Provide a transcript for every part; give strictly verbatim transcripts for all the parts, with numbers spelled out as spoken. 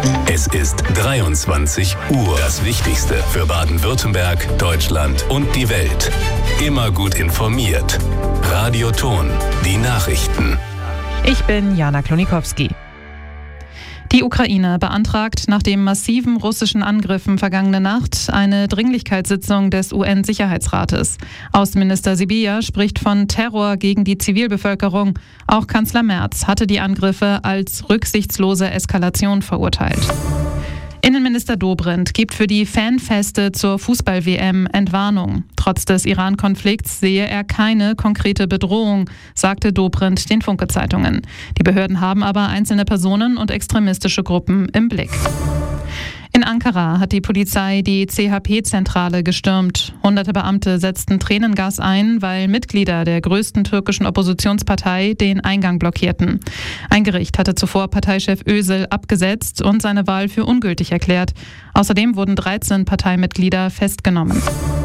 Es ist dreiundzwanzig Uhr. Das Wichtigste für Baden-Württemberg, Deutschland und die Welt. Immer gut informiert. Radio Ton, die Nachrichten. Ich bin Jana Klonikowski. Die Ukraine beantragt nach den massiven russischen Angriffen vergangene Nacht eine Dringlichkeitssitzung des U N-Sicherheitsrates. Außenminister Sybiha spricht von Terror gegen die Zivilbevölkerung. Auch Kanzler Merz hatte die Angriffe als rücksichtslose Eskalation verurteilt. Innenminister Dobrindt gibt für die Fanfeste zur Fußball-W M Entwarnung. Trotz des Iran-Konflikts sehe er keine konkrete Bedrohung, sagte Dobrindt den Funke-Zeitungen. Die Behörden haben aber einzelne Personen und extremistische Gruppen im Blick. In Ankara hat die Polizei die C H P-Zentrale gestürmt. Hunderte Beamte setzten Tränengas ein, weil Mitglieder der größten türkischen Oppositionspartei den Eingang blockierten. Ein Gericht hatte zuvor Parteichef Özil abgesetzt und seine Wahl für ungültig erklärt. Außerdem wurden dreizehn Parteimitglieder festgenommen.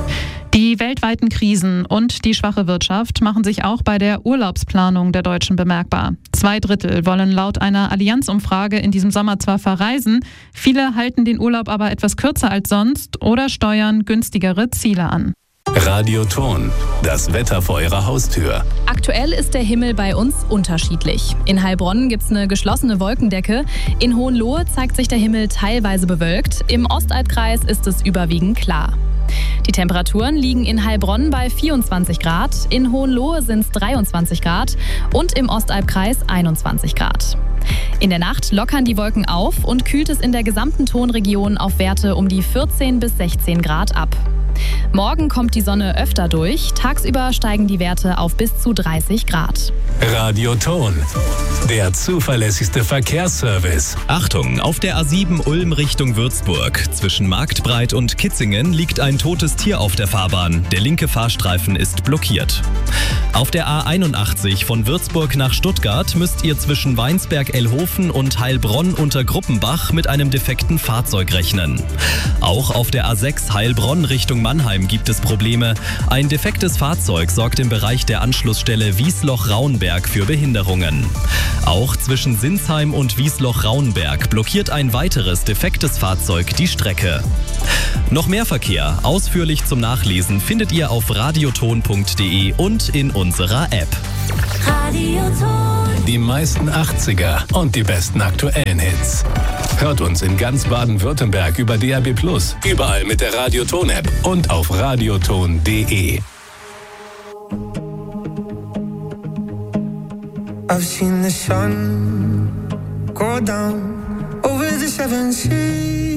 Die weltweiten Krisen und die schwache Wirtschaft machen sich auch bei der Urlaubsplanung der Deutschen bemerkbar. Zwei Drittel wollen laut einer Allianz-Umfrage in diesem Sommer zwar verreisen, viele halten den Urlaub aber etwas kürzer als sonst oder steuern günstigere Ziele an. Radio Ton, das Wetter vor Ihrer Haustür. Aktuell ist der Himmel bei uns unterschiedlich. In Heilbronn gibt es eine geschlossene Wolkendecke. In Hohenlohe zeigt sich der Himmel teilweise bewölkt. Im Ostalbkreis ist es überwiegend klar. Die Temperaturen liegen in Heilbronn bei vierundzwanzig Grad, in Hohenlohe sind es dreiundzwanzig Grad und im Ostalbkreis einundzwanzig Grad. In der Nacht lockern die Wolken auf und kühlt es in der gesamten Tonregion auf Werte um die vierzehn bis sechzehn Grad ab. Morgen kommt die Sonne öfter durch, tagsüber steigen die Werte auf bis zu dreißig Grad. Radio Ton, der zuverlässigste Verkehrsservice. Achtung, auf der A sieben Ulm Richtung Würzburg. Zwischen Marktbreit und Kitzingen liegt ein totes Tier auf der Fahrbahn. Der linke Fahrstreifen ist blockiert. Auf der A einundachtzig von Würzburg nach Stuttgart müsst ihr zwischen Weinsberg-Elhofen und Heilbronn unter Gruppenbach mit einem defekten Fahrzeug rechnen. Auch auf der A sechs Heilbronn Richtung Mannheim gibt es Probleme. Ein defektes Fahrzeug sorgt im Bereich der Anschlussstelle Wiesloch-Rauenberg für Behinderungen. Auch zwischen Sinsheim und Wiesloch-Rauenberg blockiert ein weiteres defektes Fahrzeug die Strecke. Noch mehr Verkehr, ausführlich zum Nachlesen, findet ihr auf radioton punkt de und in unserer App. Radioton. Die meisten achtziger und die besten aktuellen Hits. Hört uns in ganz Baden-Württemberg über D A B plus, überall mit der Radioton-App und auf radioton punkt de. I've seen the sun go down over the seven seas.